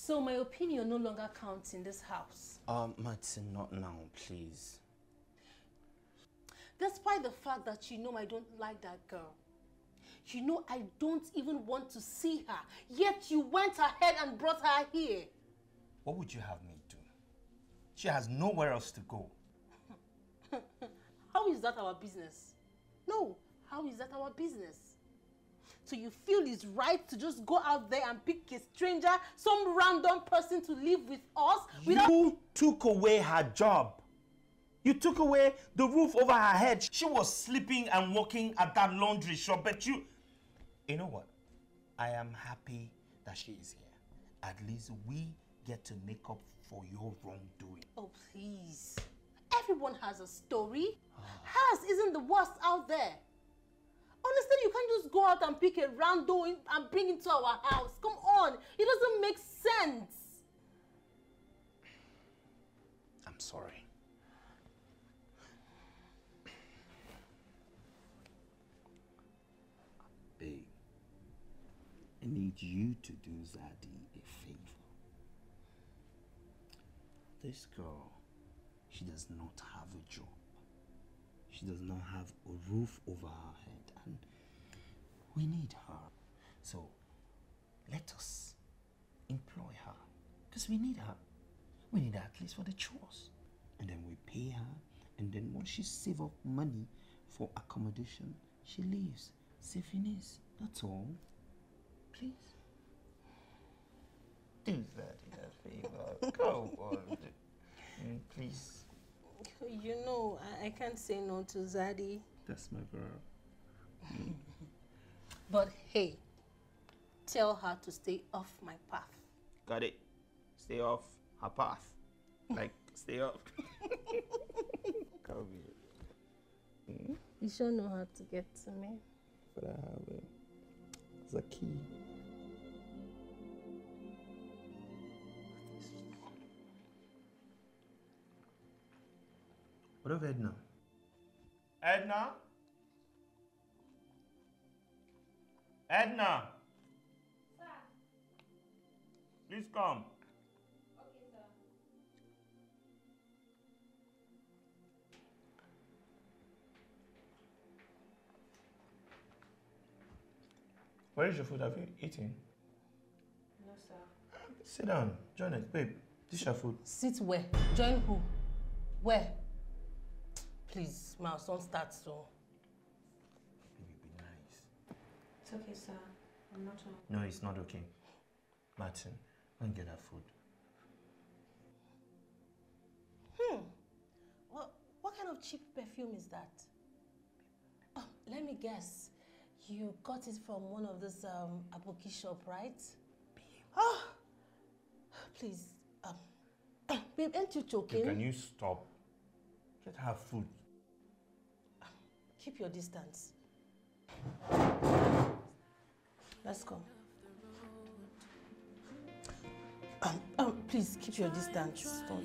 So my opinion no longer counts in this house. Martin, not now, please. Despite the fact that you know I don't like that girl. You know I don't even want to see her. Yet you went ahead and brought her here. What would you have me do? She has nowhere else to go. How is that our business? No, how is that our business? So you feel it's right to just go out there and pick a stranger, some random person to live with us? You took away her job. You took away the roof over her head. She was sleeping and working at that laundry shop, but you know what? I am happy that she is here. At least we get to make up for your wrongdoing. Oh, please. Everyone has a story. Hers isn't the worst out there. Honestly, you can't just go out and pick a rando and bring it to our house. Come on. It doesn't make sense. I'm sorry. Babe, I need you to do Zadie a favor. This girl, she does not have a job. She does not have a roof over her head, and we need her. So let us employ her, because we need her. We need her at least for the chores. And then we pay her, and then once she saves up money for accommodation, she leaves. C'est fini. That's all. Please. Do that in a favor. Come on. Please. You know, I can't say no to Zadie. That's my girl. But hey, tell her to stay off my path. Got it. Stay off her path. Like, stay off. Come here. You sure know how to get to me. But I have it. It's a key. What of Edna? Edna? Edna! Sir. Please come. Okay, sir. Where is your food? Have you eaten? No, sir. Sit down. Join us. Babe, this is your food. Sit where? Join who? Where? Please, Miles, don't start so. Baby, be nice. It's okay, sir. I'm not home. No, it's not okay. Martin, go and get her food. What kind of cheap perfume is that? Oh, let me guess. You got it from one of those Aboki shop, right? Oh, please, babe, aren't you joking? Can you stop? Let her have food. Keep your distance. Let's go. Please keep your distance. Don't